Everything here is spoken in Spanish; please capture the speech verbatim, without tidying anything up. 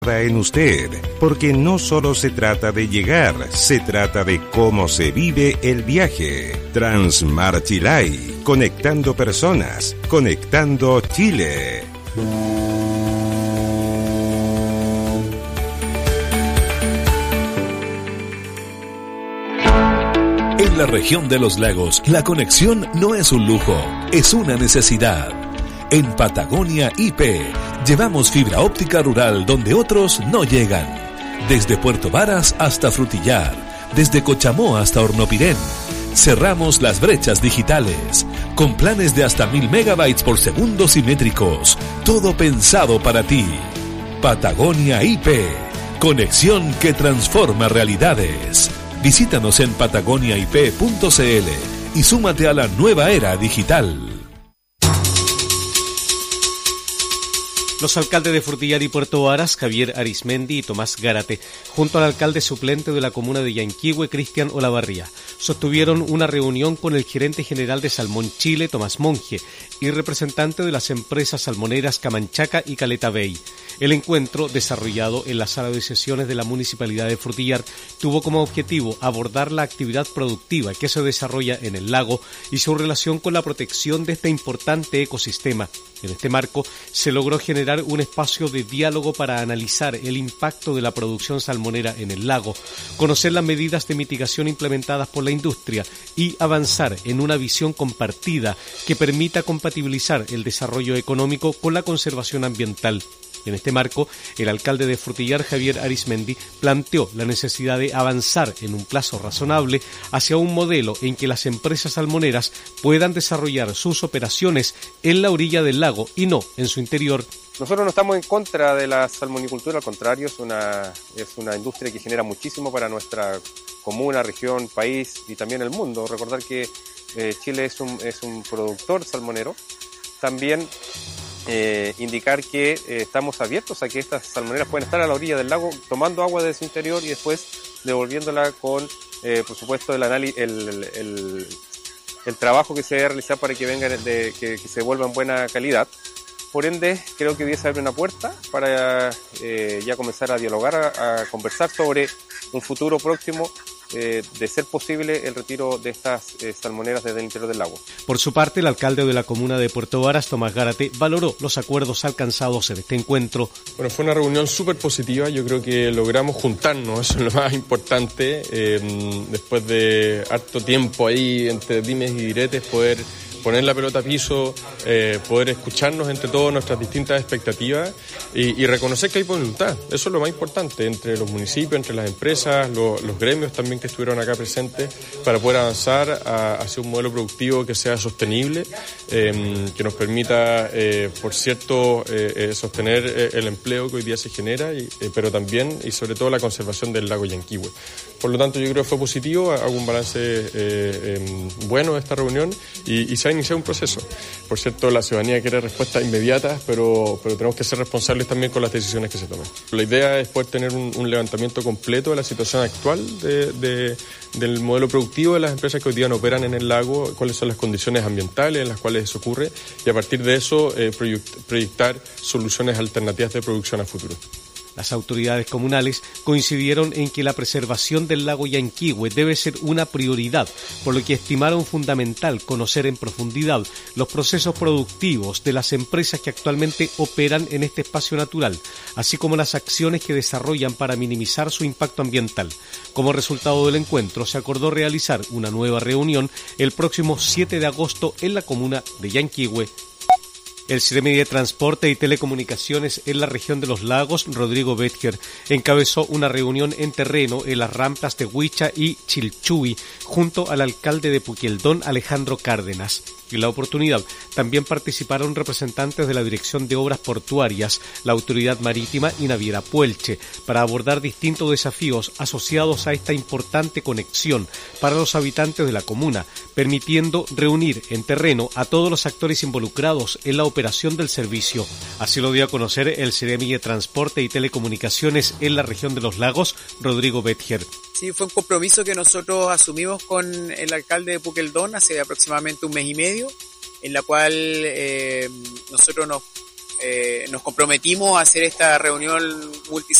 en usted, porque no solo se trata de llegar, se trata de cómo se vive el viaje. Transmarchilay, conectando personas, conectando Chile. En la región de los lagos, la conexión no es un lujo, es una necesidad. En Patagonia I P, llevamos fibra óptica rural donde otros no llegan. Desde Puerto Varas hasta Frutillar, desde Cochamó hasta Hornopirén. Cerramos las brechas digitales, con planes de hasta mil megabytes por segundo simétricos. Todo pensado para ti. Patagonia I P, conexión que transforma realidades. Visítanos en patagonia i p punto c l y súmate a la nueva era digital. Los alcaldes de Frutillar y Puerto Varas, Javier Arismendi y Tomás Gárate, junto al alcalde suplente de la comuna de Yanquihue, Cristian Olavarría, sostuvieron una reunión con el gerente general de Salmón Chile, Tomás Monge, y representante de las empresas salmoneras Camanchaca y Caleta Bay. El encuentro, desarrollado en la sala de sesiones de la Municipalidad de Frutillar, tuvo como objetivo abordar la actividad productiva que se desarrolla en el lago y su relación con la protección de este importante ecosistema. En este marco, se logró generar un espacio de diálogo para analizar el impacto de la producción salmonera en el lago, conocer las medidas de mitigación implementadas por la industria y avanzar en una visión compartida que permita compatibilizar el desarrollo económico con la conservación ambiental. En este marco, el alcalde de Frutillar, Javier Arismendi, planteó la necesidad de avanzar en un plazo razonable hacia un modelo en que las empresas salmoneras puedan desarrollar sus operaciones en la orilla del lago y no en su interior. Nosotros no estamos en contra de la salmonicultura, al contrario, es una, es una industria que genera muchísimo para nuestra comuna, región, país y también el mundo. Recordar que eh, Chile es un, es un productor salmonero. También Eh, indicar que eh, estamos abiertos a que estas salmoneras pueden estar a la orilla del lago tomando agua de su interior y después devolviéndola con, eh, por supuesto, el, análisis, el, el, el, el trabajo que se debe realizar para que vengan de, que, que se vuelva en buena calidad. Por ende, creo que hoy día se abre una puerta para eh, ya comenzar a dialogar, a, a conversar sobre un futuro próximo, Eh, de ser posible el retiro de estas eh, salmoneras desde el interior del lago. Por su parte, el alcalde de la comuna de Puerto Varas, Tomás Gárate, valoró los acuerdos alcanzados en este encuentro. Bueno, fue una reunión súper positiva, yo creo que logramos juntarnos, eso es lo más importante, eh, después de harto tiempo ahí entre dimes y diretes, poder poner la pelota a piso, eh, poder escucharnos entre todos nuestras distintas expectativas y, y reconocer que hay voluntad. Eso es lo más importante, entre los municipios, entre las empresas, lo, los gremios también que estuvieron acá presentes, para poder avanzar a, hacia un modelo productivo que sea sostenible, eh, que nos permita, eh, por cierto, eh, eh, sostener eh, el empleo que hoy día se genera, y, eh, pero también y sobre todo la conservación del lago Yanquihue. Por lo tanto, yo creo que fue positivo, hago un balance eh, eh, bueno de esta reunión y, y se ha iniciado un proceso. Por cierto, la ciudadanía quiere respuestas inmediatas, pero, pero tenemos que ser responsables también con las decisiones que se tomen. La idea es poder tener un, un levantamiento completo de la situación actual de, de, del modelo productivo de las empresas que hoy día no operan en el lago, cuáles son las condiciones ambientales en las cuales eso ocurre, y a partir de eso eh, proyectar soluciones alternativas de producción a futuro. Las autoridades comunales coincidieron en que la preservación del lago Yanquihue debe ser una prioridad, por lo que estimaron fundamental conocer en profundidad los procesos productivos de las empresas que actualmente operan en este espacio natural, así como las acciones que desarrollan para minimizar su impacto ambiental. Como resultado del encuentro, se acordó realizar una nueva reunión el próximo siete de agosto en la comuna de Yanquihue. El Ceremi de Transporte y Telecomunicaciones en la región de los lagos, Rodrigo Betger, encabezó una reunión en terreno en las rampas de Huicha y Chilchuy, junto al alcalde de Puquieldón, Alejandro Cárdenas. En la oportunidad también participaron representantes de la Dirección de Obras Portuarias, la Autoridad Marítima y Naviera Puelche, para abordar distintos desafíos asociados a esta importante conexión para los habitantes de la comuna, permitiendo reunir en terreno a todos los actores involucrados en la operación del servicio. Así lo dio a conocer el Ceremi de Transporte y Telecomunicaciones en la región de los lagos, Rodrigo Betger. Sí, fue un compromiso que nosotros asumimos con el alcalde de Puquieldón hace aproximadamente un mes y medio, en la cual eh, nosotros nos eh, nos comprometimos a hacer esta reunión multisectorial